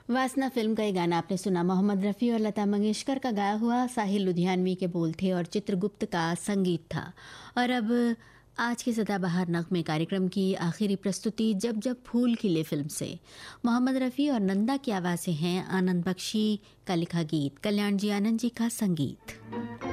वासना फिल्म का ये गाना आपने सुना। मोहम्मद रफ़ी और लता मंगेशकर का गाया हुआ, साहिल लुधियानवी के बोल थे और चित्रगुप्त का संगीत था। और अब आज के सदाबहार नग़मे कार्यक्रम की आखिरी प्रस्तुति जब जब फूल खिले फिल्म से मोहम्मद रफ़ी और नंदा की आवाज़ें हैं, आनंद बख्शी का लिखा गीत, कल्याण जी आनंद जी का संगीत।